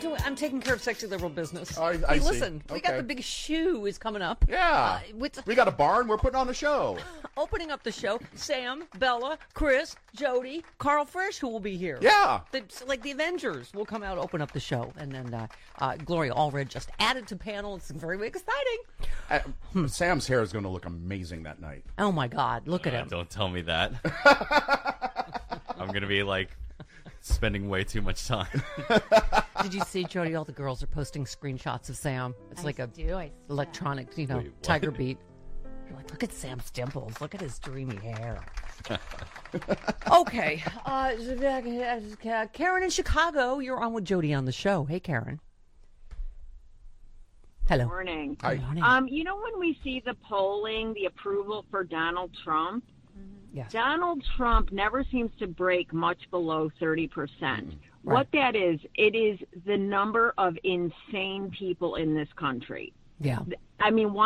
I'm taking care of sexy liberal business. I Hey, see. listen, we got Okay. the big shoe is coming up. Yeah. We got a barn. We're putting on a show. Opening up the show, Sam, Bella, Chris, Jody, Carl Frisch, who will be here. Yeah. Like the Avengers will come out, open up the show. And then Gloria Allred just added to panel. It's very exciting. Sam's hair is going to look amazing that night. Oh, my God. Look at him. Don't tell me that. I'm going to be like spending way too much time. Did you see, Jody, all the girls are posting screenshots of Sam? It's like a electronic, Wait, tiger beat. You're like, look at Sam's dimples. Look at his dreamy hair. Okay. Karen in Chicago, you're on with Jody on the show. Hey, Karen. Hello. Morning. Hi. Morning. You know when we see the polling, the approval for Donald Trump? Yes. Donald Trump never seems to break much below 30%. What that is, it is the number of insane people in this country. Yeah. I mean,